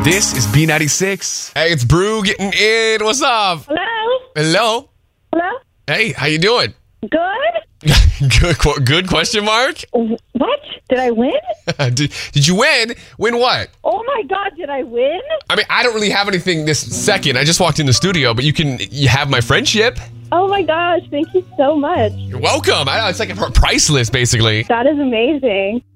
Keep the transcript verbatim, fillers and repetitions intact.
This is B ninety-six. Hey, it's Brew getting in. What's up? Hello? Hello. Hello? Hey, how you doing? Good? good, qu- good question mark? What? Did I win? did, did you win? Win what? Oh my God, did I win? I mean, I don't really have anything this second. I just walked in the studio, but you can you have my friendship. Oh my gosh, thank you so much. You're welcome. I know, it's like a priceless, basically. That is amazing.